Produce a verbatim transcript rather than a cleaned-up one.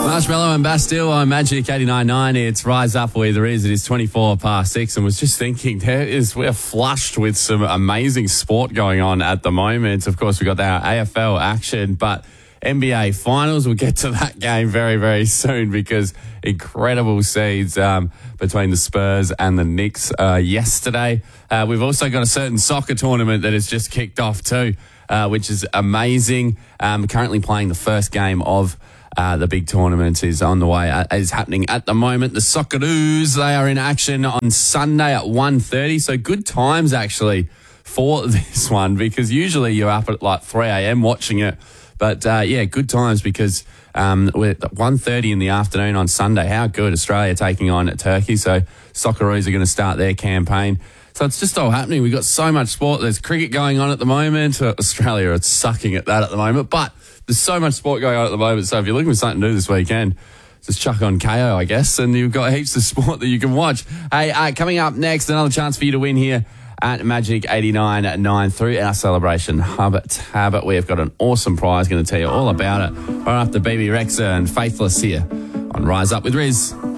Marshmallow and Bastille on Magic eighty-nine point nine. It's Rise Up with Riz. It is twenty-four past six, and was just thinking there is we're flushed with some amazing sport going on at the moment. Of course, we've got our A F L action, but N B A finals, we'll get to that game very, very soon because incredible seeds um, between the Spurs and the Knicks uh, yesterday. Uh, we've also got a certain soccer tournament that has just kicked off too, uh, which is amazing. Um, currently playing the first game of Uh, the big tournament is on the way, uh, is happening at the moment. The Socceroos, they are in action on Sunday at one thirty. So good times actually for this one because usually you're up at like three a.m. watching it. But uh, yeah, good times because um, we're at one thirty in the afternoon on Sunday. How good. Australia taking on Turkey. So Socceroos are going to start their campaign. So it's just all happening. We've got so much sport. There's cricket going on at the moment. Uh, Australia are sucking at that at the moment. But there's so much sport going on at the moment. So if you're looking for something to do this weekend, just chuck on K O, I guess, and you've got heaps of sport that you can watch. Hey, uh, coming up next, another chance for you to win here at Magic eighty-nine point nine through our celebration hub tab. We've got an awesome prize. Going to tell you all about it right after B B Rexa and Faithless here on Rise Up with Riz.